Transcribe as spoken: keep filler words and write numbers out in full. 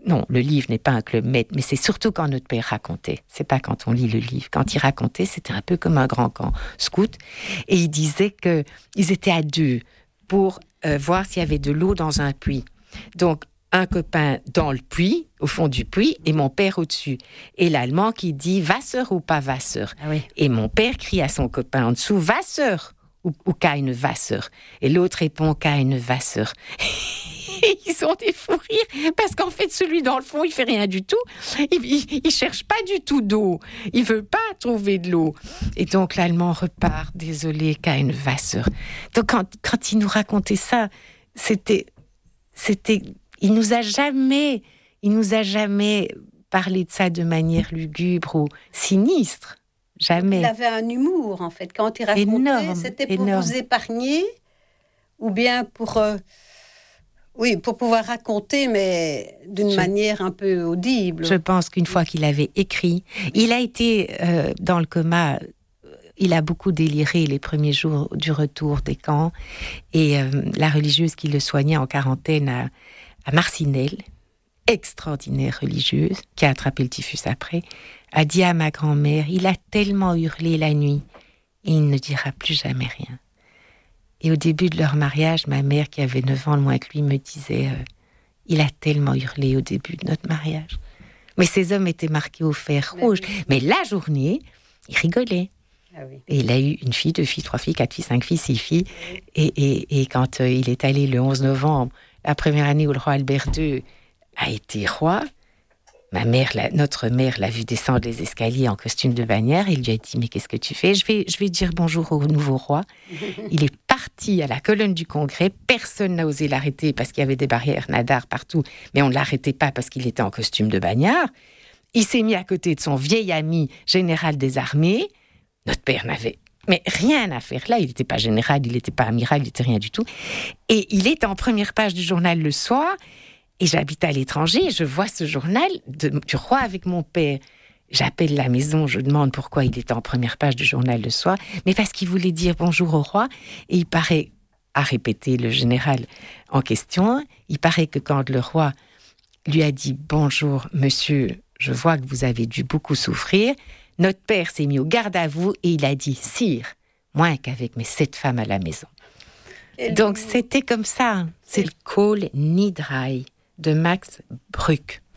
non, le livre n'est pas un club med, mais c'est surtout quand notre père racontait. C'est pas quand on lit le livre. Quand il racontait, c'était un peu comme un grand camp scout. Et il disait qu'ils étaient à deux pour euh, voir s'il y avait de l'eau dans un puits. Donc, un copain dans le puits, au fond du puits, et mon père au-dessus. Et l'Allemand qui dit « Wasser ou pas Wasser ?» Ah oui. Et mon père crie à son copain en dessous « Wasser !» ou, ou keine Wasser. Et l'autre répond keine Wasser. Et ils ont des fous rires, parce qu'en fait, celui dans le fond, il fait rien du tout. Il, il, il cherche pas du tout d'eau. Il veut pas trouver de l'eau. Et donc, l'Allemand repart, désolé, keine Wasser. Donc, quand, quand il nous racontait ça, c'était, c'était, il nous a jamais, il nous a jamais parlé de ça de manière lugubre ou sinistre. Jamais. Il avait un humour, en fait. Quand il racontait, énorme, c'était pour énorme. vous épargner ou bien pour... Euh, oui, pour pouvoir raconter, mais d'une Je... manière un peu audible. Je pense qu'une fois qu'il avait écrit, il a été euh, dans le coma, il a beaucoup déliré les premiers jours du retour des camps. Et euh, la religieuse qui le soignait en quarantaine à, à Marcinelle, extraordinaire religieuse, qui a attrapé le typhus après, a dit à ma grand-mère, il a tellement hurlé la nuit, et il ne dira plus jamais rien. Et au début de leur mariage, ma mère, qui avait neuf ans de moins que lui, me disait euh, « Il a tellement hurlé au début de notre mariage. » Mais ces hommes étaient marqués au fer rouge. Mais, oui. Mais la journée, ils rigolaient. Ah oui. Et il a eu une fille, deux filles, trois filles, quatre filles, cinq filles, six filles. Oui. Et, et, et quand euh, il est allé le onze novembre, la première année où le roi Albert deux a été roi, ma mère, la, notre mère l'a vu descendre les escaliers en costume de bannière. Il lui a dit « Mais qu'est-ce que tu fais ? Je vais, je vais dire bonjour au nouveau roi. » Il est parti à la colonne du Congrès. Personne n'a osé l'arrêter parce qu'il y avait des barrières nadar partout. Mais on ne l'arrêtait pas parce qu'il était en costume de bagnard. Il s'est mis à côté de son vieil ami général des armées. Notre père n'avait mais rien à faire là. Il n'était pas général, il n'était pas amiral, il n'était rien du tout. Et il est en première page du journal le soir. Et j'habite à l'étranger et je vois ce journal de, du roi avec mon père. J'appelle la maison, je demande pourquoi il était en première page du journal le soir, mais parce qu'il voulait dire bonjour au roi. Et il paraît, à répéter le général en question, il paraît que quand le roi lui a dit « Bonjour, monsieur, je vois que vous avez dû beaucoup souffrir », notre père s'est mis au garde à vous et il a dit « Sire, moins qu'avec mes sept femmes à la maison ». Donc c'était comme ça, c'est le Kohl Nidraï de Max Bruck.